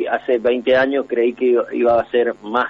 hace 20 años creí que iba a ser más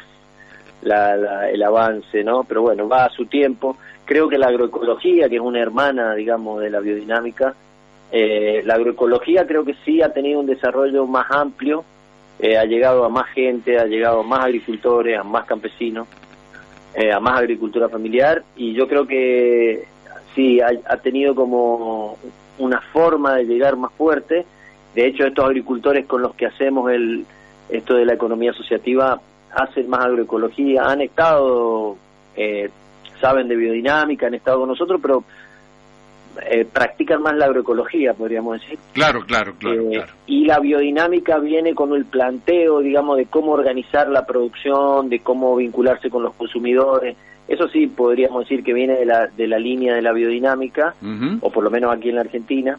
el avance, ¿no? Pero bueno, va a su tiempo. Creo que la agroecología, que es una hermana, digamos, de la biodinámica, la agroecología creo que sí ha tenido un desarrollo más amplio, ha llegado a más gente, ha llegado a más agricultores, a más campesinos, a más agricultura familiar, y yo creo que sí, ha tenido como una forma de llegar más fuerte. De hecho, estos agricultores con los que hacemos esto de la economía asociativa hacen más agroecología, han estado, saben de biodinámica, han estado con nosotros, pero practican más la agroecología, podríamos decir. Claro. Y la biodinámica viene con el planteo, digamos, de cómo organizar la producción, de cómo vincularse con los consumidores. Eso sí, podríamos decir que viene de la línea de la biodinámica, o por lo menos aquí en la Argentina,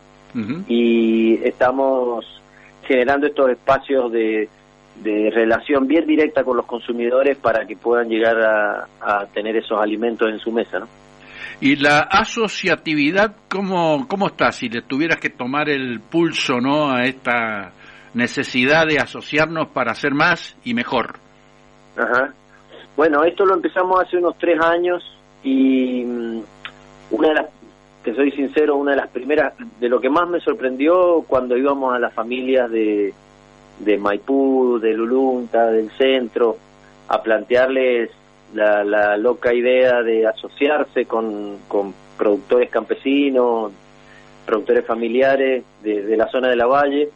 y estamos generando estos espacios de relación bien directa con los consumidores para que puedan llegar a tener esos alimentos en su mesa, ¿no? Y la asociatividad, ¿cómo está? Si le tuvieras que tomar el pulso, ¿no?, a esta necesidad de asociarnos para hacer más y mejor. Ajá. Bueno, esto lo empezamos hace unos 3 años y una de las, te soy sincero, una de las primeras, de lo que más me sorprendió cuando íbamos a las familias de Maipú, de Lulunta, del centro, a plantearles la loca idea de asociarse con productores campesinos, productores familiares de la zona de la Valle.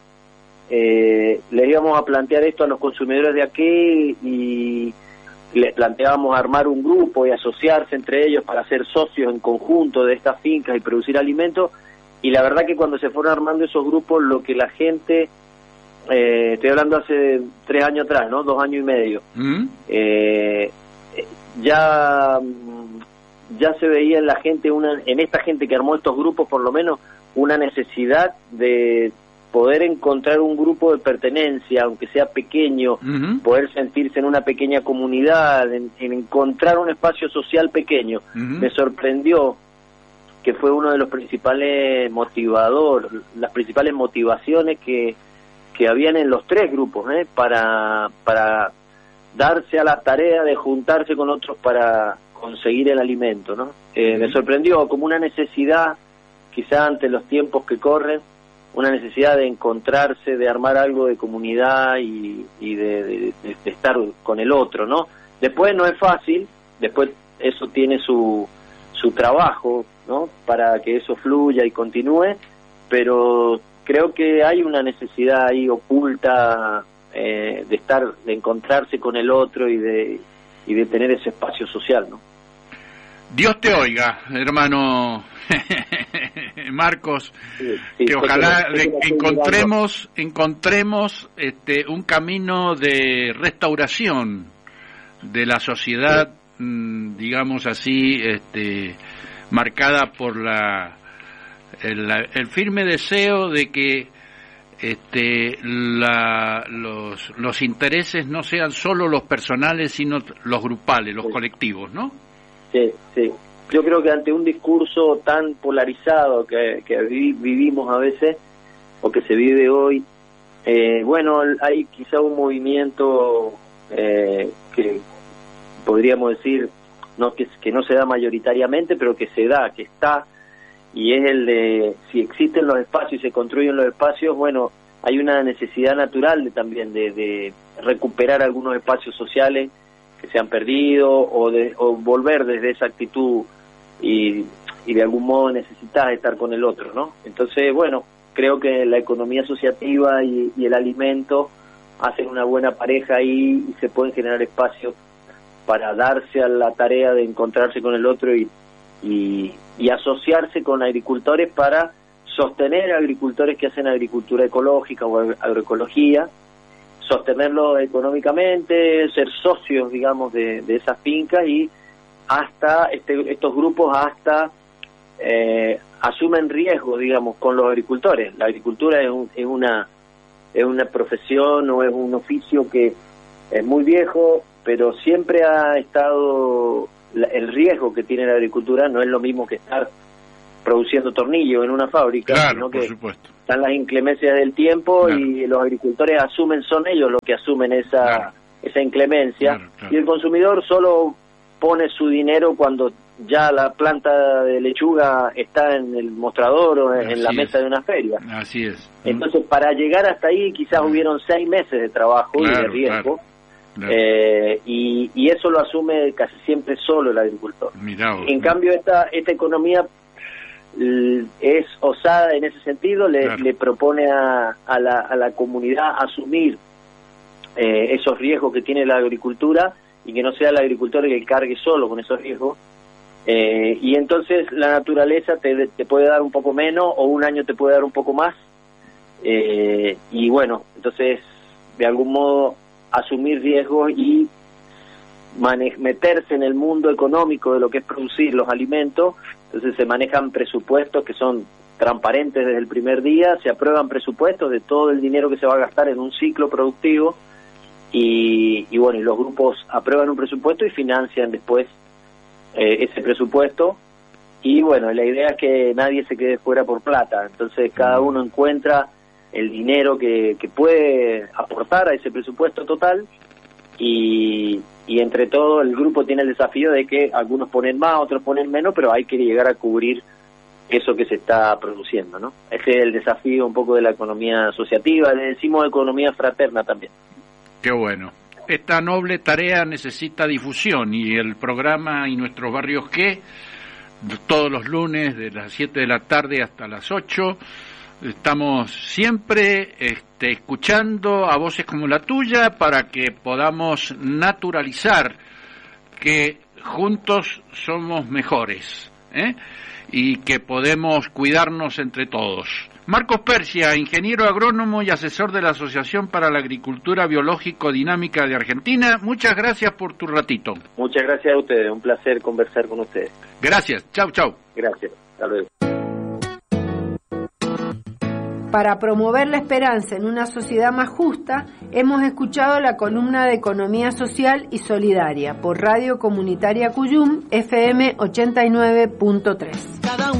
Les íbamos a plantear esto a los consumidores de aquí y les planteábamos armar un grupo y asociarse entre ellos para ser socios en conjunto de estas fincas y producir alimentos, y la verdad que cuando se fueron armando esos grupos, lo que la gente, estoy hablando hace 3 años atrás, ¿no? 2 años y medio, ya se veía en la gente, en esta gente que armó estos grupos por lo menos, una necesidad de poder encontrar un grupo de pertenencia, aunque sea pequeño, poder sentirse en una pequeña comunidad, en encontrar un espacio social pequeño. Me sorprendió que fue uno de los principales motivadores, las principales motivaciones que habían en los 3 grupos, para darse a la tarea de juntarse con otros para conseguir el alimento, ¿no? Me sorprendió como una necesidad, quizá ante los tiempos que corren, una necesidad de encontrarse, de armar algo de comunidad y de estar con el otro, ¿no? Después no es fácil, después eso tiene su trabajo, ¿no?, para que eso fluya y continúe, pero creo que hay una necesidad ahí oculta de encontrarse con el otro y de tener ese espacio social, ¿no? Dios te oiga, hermano Marcos, sí, que ojalá encontremos un camino de restauración de la sociedad, digamos así, marcada por el firme deseo de que los intereses no sean solo los personales, sino los grupales, los colectivos, ¿no? Sí. Yo creo que ante un discurso tan polarizado que vivimos a veces, o que se vive hoy, bueno, hay quizá un movimiento que podríamos decir que no se da mayoritariamente, pero que se da, que está, y es el de, si existen los espacios y se construyen los espacios, bueno, hay una necesidad natural también de recuperar algunos espacios sociales que se han perdido, o volver desde esa actitud y de algún modo necesitas estar con el otro, ¿no? Entonces, bueno, creo que la economía asociativa y el alimento hacen una buena pareja ahí, y se pueden generar espacios para darse a la tarea de encontrarse con el otro y asociarse con agricultores para sostener a agricultores que hacen agricultura ecológica o agroecología, sostenerlos económicamente, ser socios, digamos, de esas fincas, y hasta estos grupos asumen riesgos, digamos, con los agricultores. La agricultura es una profesión, o es un oficio que es muy viejo, pero siempre ha estado, el riesgo que tiene la agricultura no es lo mismo que estar produciendo tornillos en una fábrica, claro, sino que por supuesto, están las inclemencias del tiempo, y los agricultores son ellos los que asumen esa inclemencia, y el consumidor solo pone su dinero cuando ya la planta de lechuga está en el mostrador o en la mesa de una feria. Así es. Entonces, para llegar hasta ahí quizás hubieron 6 meses de trabajo y de riesgo. Claro. Y eso lo asume casi siempre solo el agricultor. En cambio, esta economía es osada en ese sentido, le propone a la comunidad asumir esos riesgos que tiene la agricultura, y que no sea el agricultor el que cargue solo con esos riesgos. Y entonces la naturaleza te puede dar un poco menos, o un año te puede dar un poco más, y bueno, entonces de algún modo asumir riesgos y meterse en el mundo económico de lo que es producir los alimentos. Entonces se manejan presupuestos que son transparentes desde el primer día, se aprueban presupuestos de todo el dinero que se va a gastar en un ciclo productivo, y bueno, y los grupos aprueban un presupuesto y financian después ese presupuesto, y bueno, la idea es que nadie se quede fuera por plata. Entonces cada uno encuentra el dinero que puede aportar a ese presupuesto total, y entre todo el grupo tiene el desafío de que algunos ponen más, otros ponen menos, pero hay que llegar a cubrir eso que se está produciendo, ¿no? Ese es el desafío un poco de la economía asociativa, le decimos economía fraterna también. Qué bueno. Esta noble tarea necesita difusión, y el programa Y Nuestros Barrios ¿Qué? Todos los lunes de las 7 de la tarde hasta las 8, estamos siempre escuchando a voces como la tuya para que podamos naturalizar que juntos somos mejores, y que podemos cuidarnos entre todos. Marcos Persia, ingeniero agrónomo y asesor de la Asociación para la Agricultura Biológico Dinámica de Argentina, muchas gracias por tu ratito. Muchas gracias a ustedes, un placer conversar con ustedes. Gracias, chau. Gracias, hasta luego. Para promover la esperanza en una sociedad más justa, hemos escuchado la columna de Economía Social y Solidaria por Radio Comunitaria Cuyum, FM 89.3.